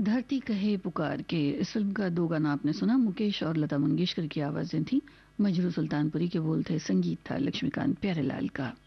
धरती कहे पुकार के इस फिल्म का दो गाना आपने सुना, मुकेश और लता मंगेशकर की आवाजें थी, मजरू सुल्तानपुरी के बोल थे, संगीत था लक्ष्मीकांत प्यारेलाल का।